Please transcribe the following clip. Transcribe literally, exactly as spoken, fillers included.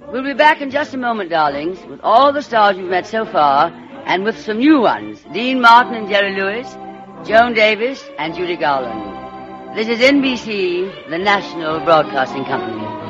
We'll be back in just a moment, darlings, with all the stars we've met so far, and with some new ones. Dean Martin and Jerry Lewis, Joan Davis and Judy Garland. This is N B C, the National Broadcasting Company.